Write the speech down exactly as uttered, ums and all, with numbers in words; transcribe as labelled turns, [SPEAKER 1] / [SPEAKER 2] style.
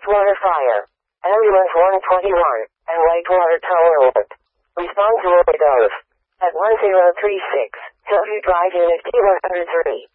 [SPEAKER 1] wastewater fire. Ambulance one twenty-one, and Whitewater Tower Alert. Respond to overdose. At one zero three six, Hillview Drive Unit T one oh three.